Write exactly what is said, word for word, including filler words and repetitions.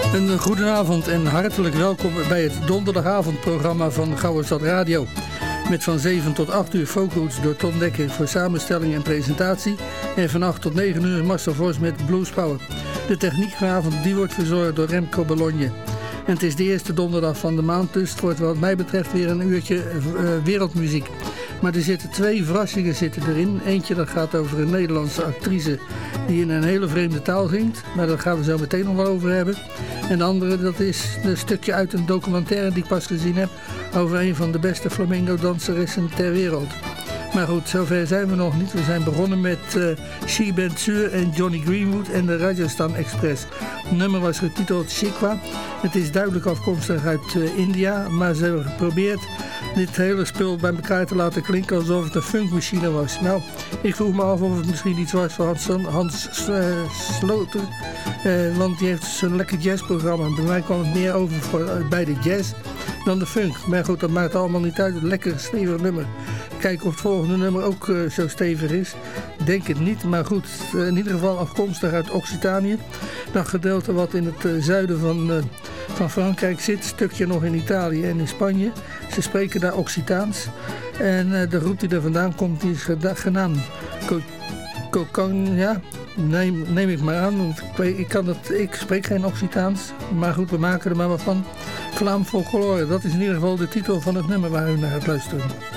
Een goedenavond en hartelijk welkom bij het donderdagavondprogramma van Gouden Stad Radio. Met van zeven tot acht uur Folkroots door Ton Dekker voor samenstelling en presentatie. En van acht tot negen uur Marcel Vos met Blues Power. De techniekavond die wordt verzorgd door Remco Bologna. En het is de eerste donderdag van de maand, dus het wordt wat mij betreft weer een uurtje uh, wereldmuziek. Maar er zitten twee verrassingen zitten erin. Eentje dat gaat over een Nederlandse actrice die in een hele vreemde taal zingt. Maar daar gaan we zo meteen nog wel over hebben. En de andere, dat is een stukje uit een documentaire die ik pas gezien heb over een van de beste flamenco-danseressen ter wereld. Maar goed, zover zijn we nog niet. We zijn begonnen met uh, She Bentsur en Johnny Greenwood en de Rajasthan Express. Het nummer was getiteld Shikwa. Het is duidelijk afkomstig uit uh, India, maar ze hebben geprobeerd dit hele spul bij elkaar te laten klinken alsof het een funkmachine was. Nou, ik vroeg me af of het misschien iets was van Hans, Hans uh, Sloter, uh, want die heeft zo'n lekker jazzprogramma. Bij mij kwam het meer over voor, uh, bij de jazz dan de funk. Maar goed, dat maakt allemaal niet uit. Een lekker stevig nummer. Kijken of het volgende nummer ook uh, zo stevig is. Denk het niet, maar goed. Uh, in ieder geval afkomstig uit Occitanië. Dat gedeelte wat in het uh, zuiden van, uh, van Frankrijk zit. Een stukje nog in Italië en in Spanje. Ze spreken daar Occitaans. En uh, de groep die er vandaan komt, die is geda- genaamd Cocan, ja. Neem, neem ik maar aan, want ik, weet, ik, kan dat, ik spreek geen Occitaans. Maar goed, we maken er maar wat van. Vlaam folklore, dat is in ieder geval de titel van het nummer waar u naar gaat luisteren.